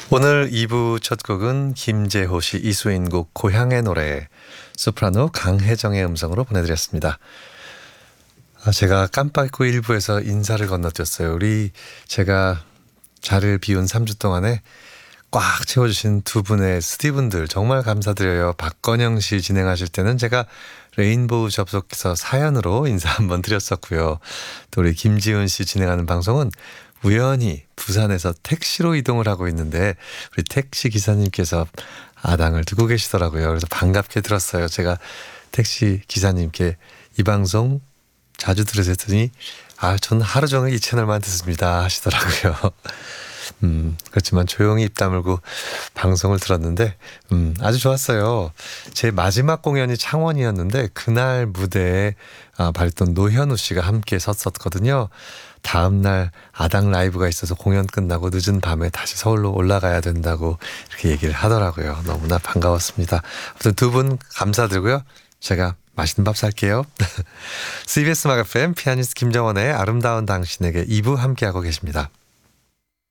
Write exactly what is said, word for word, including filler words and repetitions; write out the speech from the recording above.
오늘 이 부 첫 곡은 김재호 씨 이수인 곡 고향의 노래, 소프라노 강혜정의 음성으로 보내드렸습니다. 아, 제가 깜빡 잊고 일 부에서 인사를 건너뛰었어요. 우리 제가 자리를 비운 삼 주 동안에 꽉 채워주신 두 분의 스티븐들 정말 감사드려요. 박건영 씨 진행하실 때는 제가 레인보우 접속해서 사연으로 인사 한번 드렸었고요. 또 우리 김지훈 씨 진행하는 방송은 우연히 부산에서 택시로 이동을 하고 있는데 우리 택시 기사님께서 아당을 두고 계시더라고요. 그래서 반갑게 들었어요. 제가 택시 기사님께 이 방송 자주 들으세요 했더니 아, 전 하루 종일 이 채널만 듣습니다 하시더라고요. 음, 그렇지만 조용히 입 다물고 방송을 들었는데 음, 아주 좋았어요. 제 마지막 공연이 창원이었는데 그날 무대에 아, 바리톤 노현우 씨가 함께 섰었거든요. 다음날 아당 라이브가 있어서 공연 끝나고 늦은 밤에 다시 서울로 올라가야 된다고 이렇게 얘기를 하더라고요. 너무나 반가웠습니다. 아무튼 두 분 감사드리고요. 제가 맛있는 밥 살게요. 씨비에스 음악 에프엠 피아니스트 김정원의 아름다운 당신에게 이 부 함께하고 계십니다.